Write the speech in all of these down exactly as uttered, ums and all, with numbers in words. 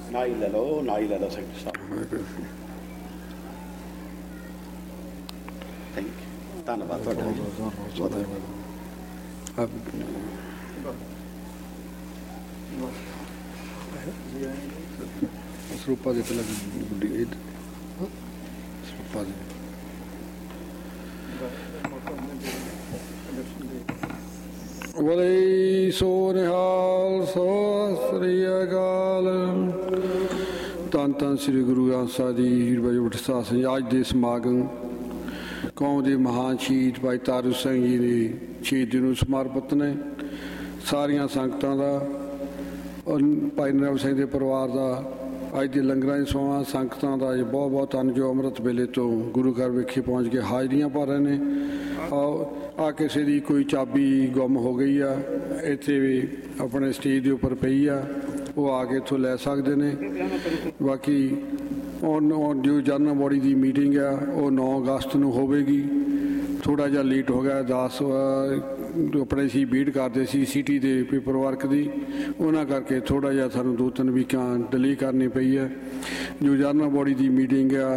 ਨਾ ਹੀ ਲੈ ਲਓ, ਨਾ ਹੀ ਲੈ ਲਓ ਸੈਕਟਰੀ ਸਾਹਿਬ। ਥੈਂਕ ਯੂ, ਧੰਨਵਾਦ ਤੁਹਾਡਾ। ਸਰੂਪਾ ਦੇ ਪਹਿਲਾਂ ਗੁੱਡੀ ਸਰੂਪਾ ਦੇ ਬੋਲੇ ਸੋ ਨਿਹਾਲ ਸਤਿ ਸ੍ਰੀ ਅਕਾਲ। ਧੰਨ ਧੰਨ ਸ੍ਰੀ ਗੁਰੂ ਗ੍ਰੰਥ ਸਾਹਿਬ ਜੀ ਹੀਰ ਬਾਈ ਬੁੱਢਾ ਸਾਹਿਬ ਸਿੰਘ। ਅੱਜ ਦੇ ਸਮਾਗਮ ਕੌਮ ਦੇ ਮਹਾਨ ਸ਼ਹੀਦ ਭਾਈ ਤਾਰੂ ਸਿੰਘ ਜੀ ਦੀ ਸ਼ਹੀਦੀ ਨੂੰ ਸਮਰਪਿਤ ਨੇ। ਸਾਰੀਆਂ ਸੰਗਤਾਂ ਦਾ ਔਰ ਭਾਈ ਨਰੈਣ ਸਿੰਘ ਦੇ ਪਰਿਵਾਰ ਦਾ ਅੱਜ ਦੇ ਲੰਗਰਾਂ ਦੀ ਸੋਹਾਂ ਸੰਗਤਾਂ ਦਾ ਬਹੁਤ ਬਹੁਤ ਧੰਨ ਜੋ ਅੰਮ੍ਰਿਤ ਵੇਲੇ ਤੋਂ ਗੁਰੂ ਘਰ ਵਿਖੇ ਪਹੁੰਚ ਕੇ ਹਾਜ਼ਰੀਆਂ ਭਰ ਰਹੇ ਨੇ। ਆ ਕਿਸੇ ਦੀ ਕੋਈ ਚਾਬੀ ਗੁੰਮ ਹੋ ਗਈ ਆ, ਇੱਥੇ ਵੀ ਆਪਣੇ ਸਟੇਜ ਦੇ ਉੱਪਰ ਪਈ ਆ, ਉਹ ਆ ਕੇ ਇੱਥੋਂ ਲੈ ਸਕਦੇ ਨੇ। ਬਾਕੀ ਹੁਣ ਜੋ ਜਨਰਲ ਬੋਡੀ ਦੀ ਮੀਟਿੰਗ ਆ ਉਹ ਨੌ ਅਗਸਤ ਨੂੰ ਹੋਵੇਗੀ। ਥੋੜ੍ਹਾ ਜਿਹਾ ਲੇਟ ਹੋ ਗਿਆ, ਦਸ ਆਪਣੇ ਸੀ ਬੀਟ ਕਰਦੇ ਸੀ ਸਿਟੀ ਦੇ ਪੇਪਰ ਵਰਕ ਦੀ, ਉਹਨਾਂ ਕਰਕੇ ਥੋੜ੍ਹਾ ਜਿਹਾ ਸਾਨੂੰ ਦੋ ਤਿੰਨ ਵੀਕਾਂ ਡਿਲੇ ਕਰਨੀ ਪਈ ਹੈ। ਜੋ ਜਨਰਲ ਬੋਡੀ ਦੀ ਮੀਟਿੰਗ ਆ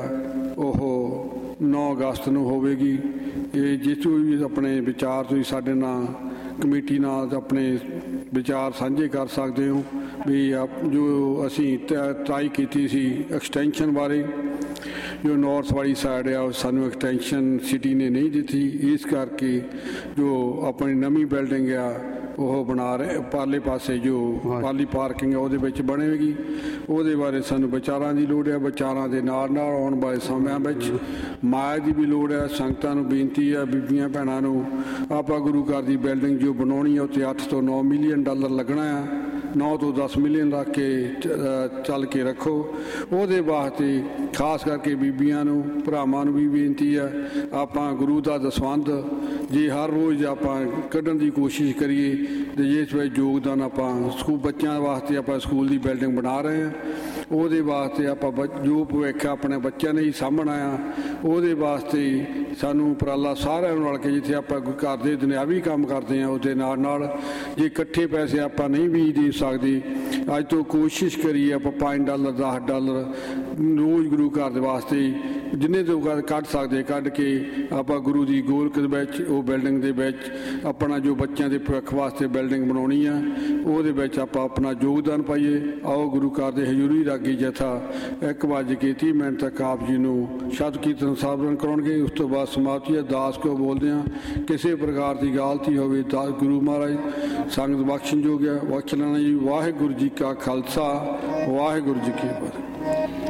ਉਹ ਨੌ ਅਗਸਤ ਨੂੰ ਹੋਵੇਗੀ। ਇਹ ਜਿਸ ਤੋਂ ਵੀ ਆਪਣੇ ਵਿਚਾਰ ਤੁਸੀਂ ਸਾਡੇ ਨਾਲ ਕਮੇਟੀ ਨਾਲ ਆਪਣੇ ਵਿਚਾਰ ਸਾਂਝੇ ਕਰ ਸਕਦੇ ਹੋ ਵੀ ਜੋ ਅਸੀਂ ਟਰਾਈ ਕੀਤੀ ਸੀ ਐਕਸਟੈਂਸ਼ਨ ਬਾਰੇ, ਜੋ ਨਾਰਥ ਵਾਲੀ ਸਾਈਡ ਆ ਉਹ ਸਾਨੂੰ ਐਕਸਟੈਂਸ਼ਨ ਸਿਟੀ ਨੇ ਨਹੀਂ ਦਿੱਤੀ, ਇਸ ਕਰਕੇ ਜੋ ਆਪਣੀ ਨਵੀਂ ਬਿਲਡਿੰਗ ਆ ਉਹ ਬਣਾ ਰਹੇ ਪਾਰਲੇ ਪਾਸੇ ਜੋ ਪਾਰਲੀ ਪਾਰਕਿੰਗ ਆ ਉਹਦੇ ਵਿੱਚ ਬਣੇਗੀ। ਉਹਦੇ ਬਾਰੇ ਸਾਨੂੰ ਵਿਚਾਰਾਂ ਦੀ ਲੋੜ ਹੈ। ਵਿਚਾਰਾਂ ਦੇ ਨਾਲ ਨਾਲ ਆਉਣ ਵਾਲੇ ਸਮਿਆਂ ਵਿੱਚ ਮਾਇਆ ਦੀ ਵੀ ਲੋੜ ਹੈ। ਸੰਗਤਾਂ ਨੂੰ ਬੇਨਤੀ ਹੈ, ਬੀਬੀਆਂ ਭੈਣਾਂ ਨੂੰ, ਆਪਾਂ ਗੁਰੂ ਘਰ ਦੀ ਬਿਲਡਿੰਗ ਜੋ ਬਣਾਉਣੀ ਹੈ ਉੱਥੇ ਅੱਠ ਤੋਂ ਨੌ ਮਿਲੀਅਨ ਡਾਲਰ ਲੱਗਣਾ ਆ। ਨੌ ਤੋਂ ਦਸ ਮਿਲੀਅਨ ਰੱਖ ਕੇ ਚੱਲ ਕੇ ਰੱਖੋ। ਉਹਦੇ ਵਾਸਤੇ ਖਾਸ ਕਰਕੇ ਬੀਬੀਆਂ ਨੂੰ ਭਰਾਵਾਂ ਨੂੰ ਵੀ ਬੇਨਤੀ ਹੈ, ਆਪਾਂ ਗੁਰੂ ਦਾ ਦਸਵੰਧ ਜੇ ਹਰ ਰੋਜ਼ ਆਪਾਂ ਕੱਢਣ ਦੀ ਕੋਸ਼ਿਸ਼ ਕਰੀਏ ਅਤੇ ਜਿਸ ਵਿੱਚ ਯੋਗਦਾਨ ਆਪਾਂ ਸਕੂਲ ਬੱਚਿਆਂ ਵਾਸਤੇ ਆਪਾਂ ਸਕੂਲ ਦੀ ਬਿਲਡਿੰਗ ਬਣਾ ਰਹੇ ਹਾਂ, ਉਹਦੇ ਵਾਸਤੇ ਆਪਾਂ ਬ ਜੋ ਭਵਿੱਖ ਆਪਣੇ ਬੱਚਿਆਂ ਨੇ ਹੀ ਸਾਂਭਣਾ ਆ, ਉਹਦੇ ਵਾਸਤੇ ਸਾਨੂੰ ਉਪਰਾਲਾ ਸਾਰਿਆਂ ਨੂੰ ਰਲ ਕੇ ਜਿੱਥੇ ਆਪਾਂ ਘਰ ਦੇ ਦੁਨਿਆਵੀ ਕੰਮ ਕਰਦੇ ਹਾਂ ਉਹਦੇ ਨਾਲ ਨਾਲ ਜੇ ਇਕੱਠੇ ਪੈਸੇ ਆਪਾਂ ਨਹੀਂ ਵੀ ਦੇ ਸਕਦੇ, ਅੱਜ ਤੋਂ ਕੋਸ਼ਿਸ਼ ਕਰੀਏ ਆਪਾਂ ਪੰਜ ਡਾਲਰ ਦਸ ਡਾਲਰ ਰੋਜ਼ ਗੁਰੂ ਘਰ ਦੇ ਵਾਸਤੇ ਜਿੰਨੇ ਤੋਂ ਕੱਢ ਸਕਦੇ ਕੱਢ ਕੇ ਆਪਾਂ ਗੁਰੂ ਦੀ ਗੋਲਕ ਦੇ ਵਿੱਚ ਉਹ ਬਿਲਡਿੰਗ ਦੇ ਵਿੱਚ ਆਪਣਾ ਜੋ ਬੱਚਿਆਂ ਦੇ ਭਵਿੱਖ ਵਾਸਤੇ ਬਿਲਡਿੰਗ ਬਣਾਉਣੀ ਆ ਉਹਦੇ ਵਿੱਚ ਆਪਾਂ ਆਪਣਾ ਯੋਗਦਾਨ ਪਾਈਏ। ਆਓ ਗੁਰੂ ਘਰ ਦੇ ਹਜ਼ੂਰੀ ਰਾਗੀ ਜਥਾ ਇੱਕ ਵੱਜ ਕੇ ਤੀਹ ਮਿੰਟ ਤੱਕ ਆਪ ਜੀ ਨੂੰ ਸ਼ਬਦ ਕੀਰਤਨ ਸਾਧਨ ਕਰਾਉਣਗੇ। ਉਸ ਤੋਂ ਬਾਅਦ ਸਮਾਪਤੀ ਹੈ। ਦਾਸ ਕੋ ਬੋਲਦੇ ਹਾਂ, ਕਿਸੇ ਪ੍ਰਕਾਰ ਦੀ ਗਲਤੀ ਹੋਵੇ ਤਾਂ ਗੁਰੂ ਮਹਾਰਾਜ ਸੰਗਤ ਬਖਸ਼ਣਯੋਗ ਹੈ, ਬਖਸ਼ ਲੈਣਾ ਜੀ। ਵਾਹਿਗੁਰੂ ਜੀ ਕਾ ਖਾਲਸਾ, ਵਾਹਿਗੁਰੂ ਜੀ ਕੀ ਫਤਿਹ।